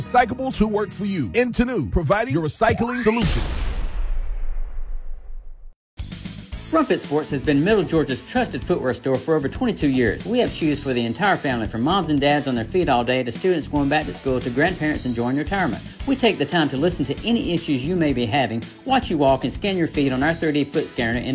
Recyclables who work for you. Into providing your recycling solution. Rumpet Sports has been Middle Georgia's trusted footwear store for over 22 years. We have shoes for the entire family, from moms and dads on their feet all day to students going back to school to grandparents enjoying retirement. We take the time to listen to any issues you may be having, watch you walk, and scan your feet on our 3D foot scanner in